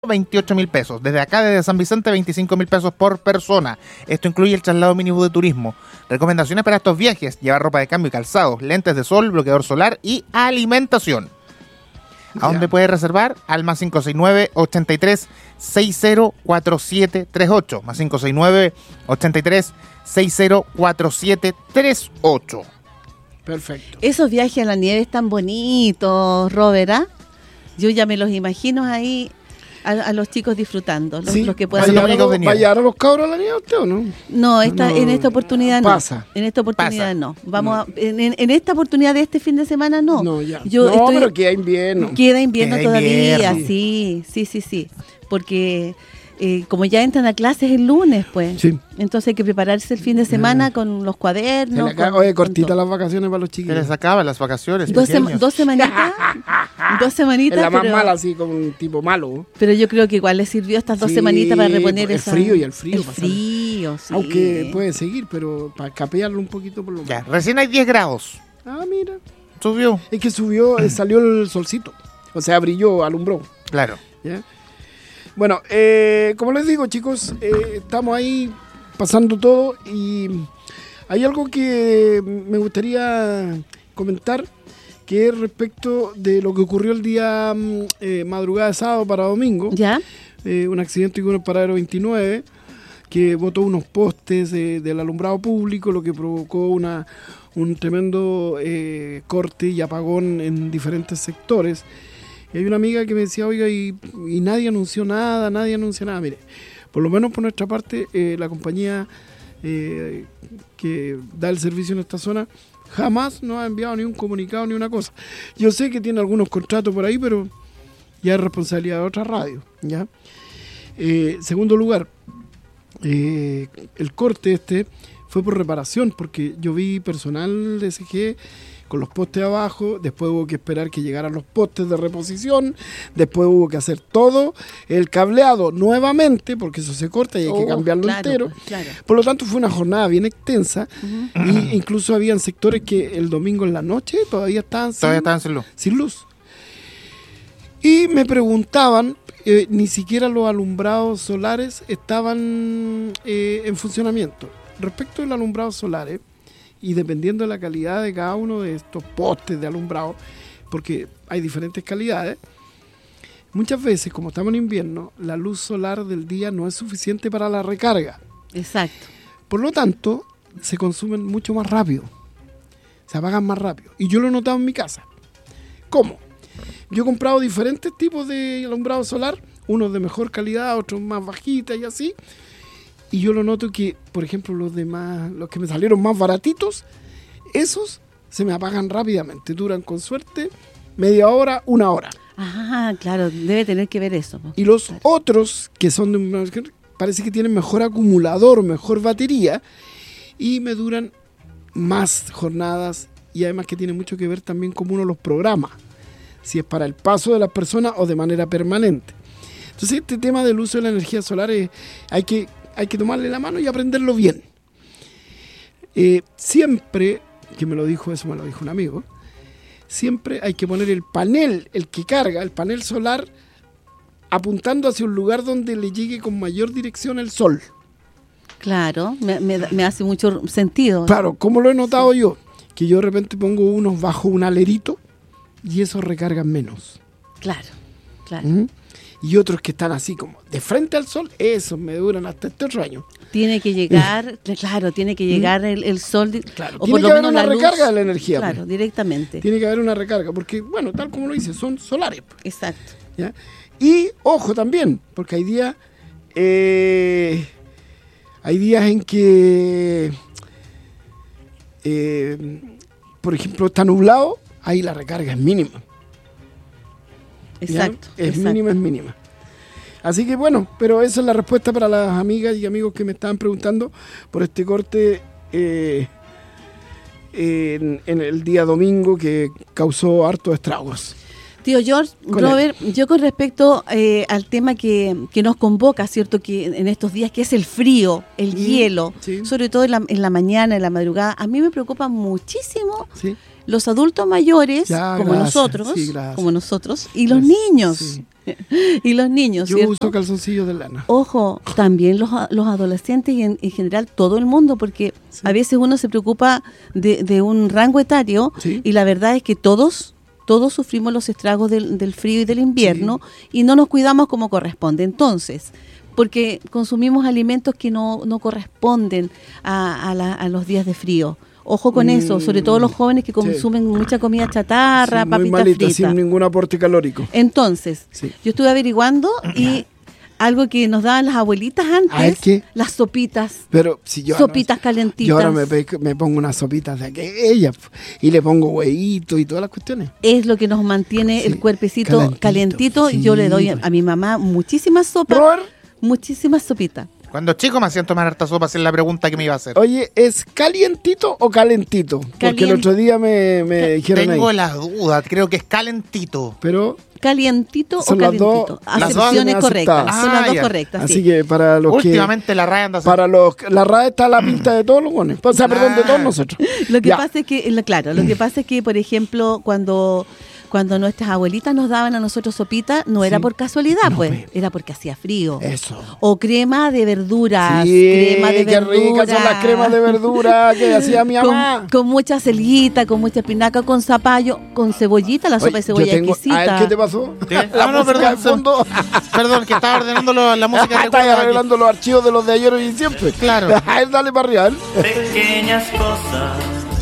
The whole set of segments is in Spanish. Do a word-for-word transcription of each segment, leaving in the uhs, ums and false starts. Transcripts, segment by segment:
veintiocho mil pesos. Desde acá, desde San Vicente, veinticinco mil pesos por persona. Esto incluye el traslado minibús de turismo. Recomendaciones para estos viajes: llevar ropa de cambio y calzados, lentes de sol, bloqueador solar y alimentación. ¿A dónde puede reservar? Al más cinco seis nueve, ochenta y tres, sesenta cuarenta y siete treinta y ocho. Más cinco seis nueve, ochenta y tres, sesenta cuarenta y siete treinta y ocho. Perfecto. Esos viajes a la nieve están bonitos, Robert, ¿ah? Yo ya me los imagino ahí a, a los chicos disfrutando, los, Sí, los que puedan. ¿va a llevar a los cabros a la nieve usted o no? No, esta, No, en esta oportunidad no. pasa. En esta oportunidad Pasa. no. Vamos No. A, en, en- en esta oportunidad de este fin de semana no. No, ya. Yo no, estoy- pero queda invierno. Queda invierno Queda todavía, invierno. sí, sí, sí, sí. Porque eh, como ya entran a clases el lunes, pues. Sí. Entonces hay que prepararse el fin de semana con los Se cuadernos. le acaba- con- Oye, con cortita todo. las vacaciones para los Se chiquillos. les acaban las vacaciones. Dos, sema- pequeños. dos semanitas, dos semanitas, Es la más pero, mala, así, como un tipo malo. pero yo creo que igual les sirvió estas dos Sí, semanitas para reponer el esa... frío y el frío, El pasar. frío, sí. Aunque puede seguir, pero para capearlo un poquito por lo Ya, menos. recién hay diez grados. Ah, mira. Subió. Es que subió, eh, salió el solcito. O sea, brilló, alumbró. Claro. ¿Ya? Bueno, eh, como les digo, chicos, eh, estamos ahí pasando todo y hay algo que me gustaría comentar, que es respecto de lo que ocurrió el día mm, eh, madrugada de sábado para domingo. ¿Ya? Eh, un accidente con el paradero veintinueve que botó unos postes eh, del alumbrado público, lo que provocó una, un tremendo eh, corte y apagón en diferentes sectores. Y hay una amiga que me decía, oiga, y, y nadie anunció nada, nadie anunció nada. Mire, por lo menos por nuestra parte, eh, la compañía eh, que da el servicio en esta zona jamás nos ha enviado ni un comunicado ni una cosa. Yo sé que tiene algunos contratos por ahí, pero ya es responsabilidad de otra radio, ¿ya? Eh, segundo lugar, eh, el corte este fue por reparación, porque yo vi personal de S G con los postes abajo, después hubo que esperar que llegaran los postes de reposición, después hubo que hacer todo el cableado nuevamente, porque eso se corta y hay que Oh, cambiarlo claro, entero. pues, claro. Por lo tanto, fue una jornada bien extensa, y incluso habían sectores que el domingo en la noche todavía estaban sin, Todavía estaban sin luz. sin luz. Y me preguntaban, eh, ni siquiera los alumbrados solares estaban eh, en funcionamiento. Respecto del alumbrado solares, y dependiendo de la calidad de cada uno de estos postes de alumbrado, porque hay diferentes calidades, muchas veces, como estamos en invierno, la luz solar del día no es suficiente para la recarga. Exacto. Por lo tanto, se consumen mucho más rápido. Se apagan más rápido. Y yo lo he notado en mi casa. ¿Cómo? Yo he comprado diferentes tipos de alumbrado solar, unos de mejor calidad, otros más bajitas y así. Y yo lo noto que, por ejemplo, los demás, los que me salieron más baratitos, esos se me apagan rápidamente. Duran con suerte media hora, una hora. Ah, claro, debe tener que ver eso. po. Y los Claro. otros, que son de un- parece que tienen mejor acumulador, mejor batería, y me duran más jornadas, y además que tiene mucho que ver también cómo uno los programa, si es para el paso de las personas o de manera permanente. Entonces este tema del uso de la energía solar es- hay que, hay que tomarle la mano y aprenderlo bien. Eh, siempre, que me lo dijo eso, me lo dijo un amigo, siempre hay que poner el panel, el que carga, el panel solar, apuntando hacia un lugar donde le llegue con mayor dirección el sol. Claro, me, me da- me hace mucho sentido. Claro, ¿cómo lo he notado yo? Que yo de repente pongo unos bajo un alerito y esos recargan menos. Claro, claro. ¿Mm? Y otros que están así como de frente al sol, esos me duran hasta este otro año. Tiene que llegar, claro, tiene que llegar el, el sol, di- Claro, o tiene por lo que haber menos una la luz. recarga de la energía, Claro, pues. directamente. Tiene que haber una recarga, porque, bueno, tal como lo dice, son solares. Pues, Exacto. ¿ya? Y, ojo también, porque hay días, eh, hay días en que, eh, por ejemplo, está nublado, ahí la recarga es mínima. ¿ya? Exacto. Es exacto. mínima, es mínima. Así que bueno, pero esa es la respuesta para las amigas y amigos que me estaban preguntando por este corte eh, en, en el día domingo que causó hartos estragos. Tío George, Con Robert, yo con respecto eh, al tema que, que nos convoca, ¿cierto? Que en estos días, que es el frío, el Mm, hielo, sí. sobre todo en la, en la mañana, en la madrugada, a mí me preocupa muchísimo ¿Sí? los adultos mayores, Ya, como gracias. nosotros, Sí, gracias. como nosotros, y los Gracias. niños. Sí. Y los niños, Yo ¿cierto? uso calzoncillos de lana. Ojo, también los, los adolescentes y en, en general todo el mundo, porque Sí. a veces uno se preocupa de, de un rango etario Sí. y la verdad es que todos todos sufrimos los estragos del, del frío y del invierno y no nos cuidamos como corresponde. Entonces, porque consumimos alimentos que no, no corresponden a, a, la- a los días de frío. Ojo con Mm, eso, sobre todo los jóvenes que consumen mucha comida chatarra, Sí, muy papitas malita, fritas. sin ningún aporte calórico. Entonces, Sí. yo estuve averiguando y algo que nos daban las abuelitas antes, A ver, ¿qué? las sopitas, Pero si yo sopitas ahora, calentitas. yo ahora me, pe- me pongo unas sopitas de aquellas y le pongo huevitos y todas las cuestiones. Es lo que nos mantiene Sí, el cuerpecito calentito, calentito. sí, Yo le doy a, pues. a mi mamá muchísimas sopas, Robert, muchísimas sopitas. Cuando chico me hacían tomar harta sopa, hacer la pregunta que me iba a hacer. oye, ¿es calientito o calentito? Porque el Calien- otro día me, me dijeron Tengo ahí. la duda, creo que es calentito. Pero, Calientito Son o las calentito. dos- las dos Acepciones son correctas. aceptadas. Son las Ah, dos ya. correctas, así sí. que para los que... Últimamente la raya anda haciendo- Para los... La R A E está a la pinta de todos los gones. O sea, perdón, de todos Ah. nosotros. Lo que Ya. pasa es que, lo- claro, lo que pasa es que, por ejemplo, cuando cuando nuestras abuelitas nos daban a nosotros sopita, no era Sí. por casualidad, No, pues, pues. era porque hacía frío. Eso. O crema de verduras, Sí, crema de qué ricas son las cremas de verdura que hacía mi mamá. Con, con mucha celguita, con mucha espinaca, con zapallo, con cebollita, la sopa Oye, de cebolla yo tengo- exquisita. A ver, ¿qué te pasó? ¿Sí? La Ah, no, música perdón, de fondo. Perdón, que estaba ordenando lo- la música de Estás recuerdo aquí. arreglando los archivos de los de ayer y siempre. Claro. A ver, dale para arriba. ¿eh? Pequeñas cosas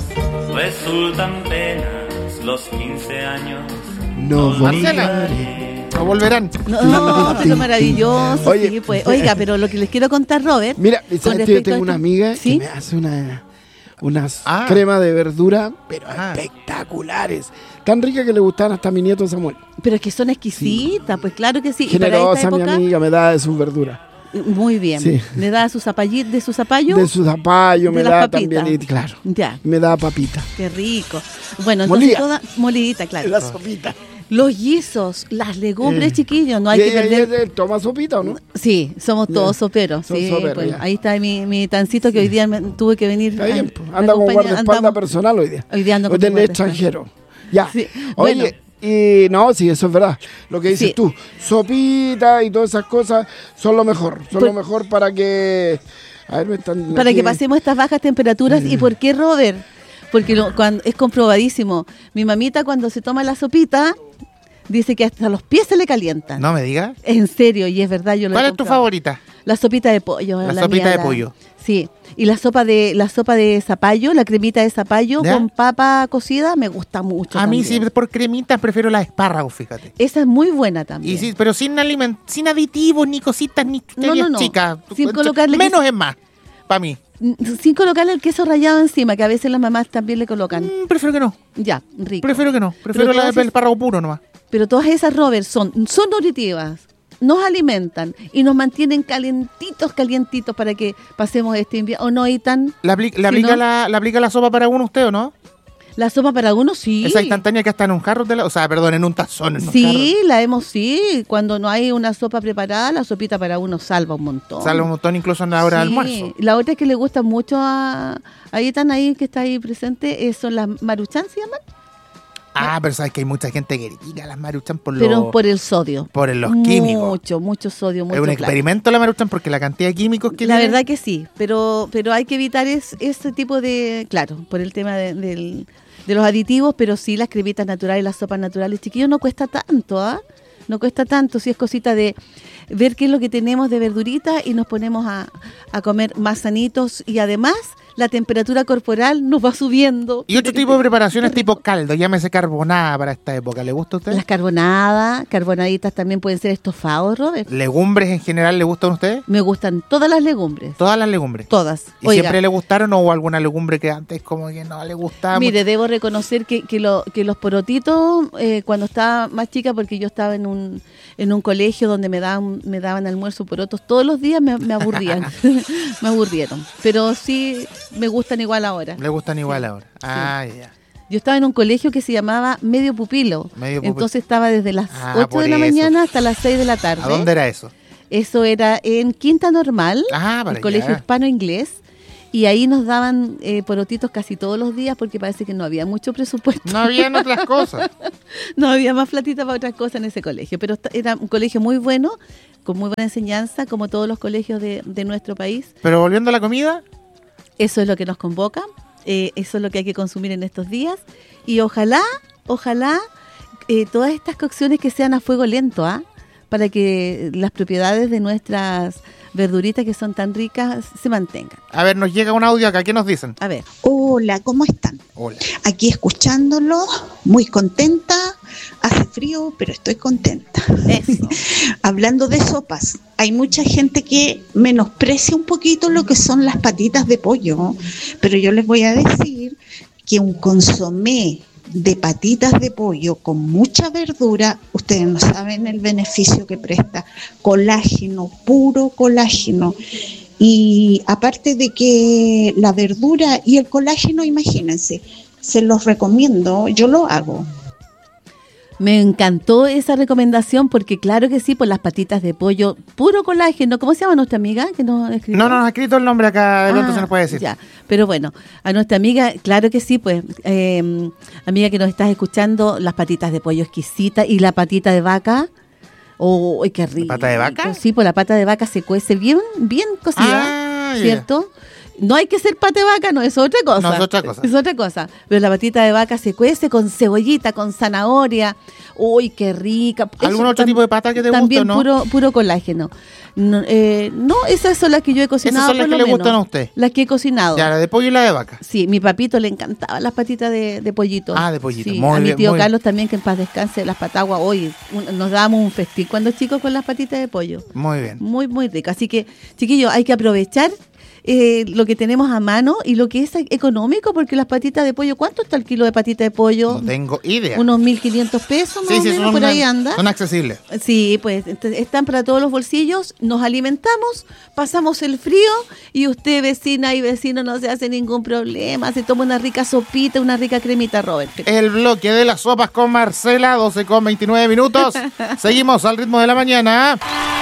resultan penas, los quince años. No Marcela. volveré. No volverán. No, no, pero maravilloso, Oye. sí, pues. Oiga, pero lo que les quiero contar, Robert. Mira, con ¿sabes que yo respecto tengo al- una amiga ¿Sí? que me hace una, unas Ah. cremas de verdura, pero Ah. espectaculares. Tan ricas que le gustan hasta a mi nieto Samuel. Pero es que son exquisitas, pues claro que sí. Y para esta Generosa mi época, amiga, me da de sus verduras. muy bien. Sí. Le da su zapallito, de su zapallo. De su zapallo de me las da papitas. también, y claro. Ya, Me da papita. qué rico. Bueno, entonces Molida. toda molidita, claro. La sopita. Los guisos, las legumbres, Eh. chiquillos, no hay ¿Y que ella- perder. ella ¿Toma sopita o no? Sí, somos Ya. todos soperos. Son Sí, soperos, pues, ya. ahí está mi, mi tancito que hoy día me- tuve que venir. Está bien, a- pues. a Anda con acompañar- guardaespaldas andamos- personal hoy día. Hoy día ando Hoy con del mi guardaespaldas. extranjero. Ya. Sí, Oye, bueno. y no, sí, eso es verdad. Lo que dices Sí. tú, sopita y todas esas cosas son lo mejor. Son Por- lo mejor para que... A ver, me están... Para aquí- que pasemos estas bajas temperaturas. ¿Y por qué, Robert? Porque lo- cuando, es comprobadísimo. Mi mamita cuando se toma la sopita, dice que hasta los pies se le calientan. No me digas. En serio, y es verdad, yo lo he ¿Cuál es tu comprobado. favorita? La sopita de pollo. La la sopita mía, de la- pollo. Sí, y la sopa de la sopa de zapallo, la cremita de zapallo ¿Ya? con papa cocida, me gusta mucho A mí también. sí, por cremitas prefiero las espárragos, fíjate. Esa es muy buena también. Y sí, pero sin aliment sin aditivos, ni cositas, ni chucherías no, no. chicas. Sin colocarle Menos queso. es más, para mí. Sin colocarle el queso rallado encima, que a veces las mamás también le colocan. Mm, prefiero que no. Ya, rico. Prefiero que no. Prefiero Pero la todas del es- espárrago puro nomás. Pero todas esas, Robert, son, son nutritivas, nos alimentan y nos mantienen calentitos, calientitos para que pasemos este invierno. ¿O no, Itan? ¿Le, apli- le Si aplica no- la, ¿Le aplica la sopa para uno usted o no? La sopa para algunos, sí. Esa instantánea que está en un jarro, de la, o sea, perdón, en un tazón. En un Sí, la hemos, sí. Cuando no hay una sopa preparada, la sopita para uno salva un montón. jarro. Sale un montón incluso en la hora de Sí. almuerzo. La otra que le gusta mucho a, a Itan ahí, que está ahí presente, eh, son las maruchan, ¿se llaman? Ah, pero sabes que hay mucha gente que critica las maruchan por, Pero lo- por el sodio. por los químicos. Mucho, mucho sodio, mucho Es un claro. experimento la maruchan porque la cantidad de químicos que La tiene- verdad que sí, pero pero hay que evitar es, ese tipo de, claro, por el tema de, del- de los aditivos, pero sí las cremitas naturales, las sopas naturales, chiquillos, no cuesta tanto, ¿ah? No cuesta tanto, si es cosita de ver qué es lo que tenemos de verdurita y nos ponemos a, a comer más sanitos y además la temperatura corporal nos va subiendo. Y otro tipo de preparaciones tipo caldo, llámese carbonada para esta época. ¿Le gusta a usted? Las carbonadas, carbonaditas también pueden ser estofados, Robert. ¿Legumbres en general le gustan a usted? Me gustan todas las legumbres, Todas las legumbres. todas. ¿Y Oiga, siempre le gustaron o hubo alguna legumbre que antes como que no le gustaba? mire, debo reconocer que, que, lo, que los porotitos, eh, cuando estaba más chica, porque yo estaba en un en un colegio donde me daban me daban almuerzo porotos todos los días, me, me aburrían, me aburrieron. Pero sí me gustan igual ahora. mucho? Le gustan igual ahora. Ah, ya. Yo estaba en un colegio que se llamaba Medio Pupilo, Medio Pupilo. entonces estaba desde las Ah, ocho de la por eso. mañana hasta las seis de la tarde. ¿A dónde era eso? Eso era en Quinta Normal, Ah, para el colegio allá. hispano-inglés. y ahí nos daban eh, porotitos casi todos los días porque parece que no había mucho presupuesto. No habían otras cosas. No había más platita para otras cosas en ese colegio, pero era un colegio muy bueno, con muy buena enseñanza, como todos los colegios de, de nuestro país. Pero volviendo a la comida, eso es lo que nos convoca, eh, eso es lo que hay que consumir en estos días, y ojalá, ojalá, eh, todas estas cocciones que sean a fuego lento, ¿ah? Para que las propiedades de nuestras verduritas que son tan ricas se mantengan. A ver, nos llega un audio acá, ¿qué nos dicen? A ver. Hola, ¿cómo están? Hola. Aquí escuchándolo, muy contenta. Hace frío, pero estoy contenta. Eso. Hablando de sopas, hay mucha gente que menosprecia un poquito lo que son las patitas de pollo, pero yo les voy a decir que un consomé de patitas de pollo con mucha verdura, ustedes no saben el beneficio que presta. Colágeno, puro colágeno. Y aparte de que la verdura y el colágeno, imagínense, se los recomiendo, yo lo hago. Me encantó esa recomendación porque claro que sí, por las patitas de pollo, puro colágeno. ¿Cómo se llama nuestra amiga que nos escribió? No, no nos ha escrito el nombre acá, de pronto Ah, se nos puede decir. Ya, pero bueno, a nuestra amiga, claro que sí, pues, eh, amiga que nos estás escuchando, las patitas de pollo exquisitas y la patita de vaca. ¡Oh, qué rico! ¿La pata de vaca? Sí, pues la pata de vaca se cuece bien, bien cocida, Ah, ya. ¿cierto? No hay que ser pata de vaca, no, es otra cosa. No, es otra cosa. Es otra cosa. Pero la patita de vaca se cuece con cebollita, con zanahoria. ¡Uy, qué rica! ¿Algún Eso otro tam- tipo de pata que te guste También o no? puro, puro colágeno. No, eh, no, esas son las que yo he cocinado. Esas son las por que lo le gustan menos. a usted. Las que he cocinado. Ya, la de pollo y la de vaca. Sí, mi papito le encantaban las patitas de, de pollito. Ah, de pollito. Sí, Muy a mi bien, tío muy Carlos también, que en paz descanse, las pataguas. Hoy un- nos dábamos un festín cuando chicos con las patitas de pollo. Muy bien. Muy, muy rico. Así que, chiquillos, hay que aprovechar eh, lo que tenemos a mano y lo que es económico, porque las patitas de pollo, ¿cuánto está el kilo de patita de pollo? No tengo idea. Unos mil quinientos pesos más sí, o sí, menos, son, por ahí anda. son accesibles. Sí, pues entonces, están para todos los bolsillos, nos alimentamos, pasamos el frío y usted, vecina y vecino, no se hace ningún problema, se toma una rica sopita, una rica cremita, Robert. El bloque de las sopas con Marcela, doce con veintinueve minutos. Seguimos al ritmo de la mañana.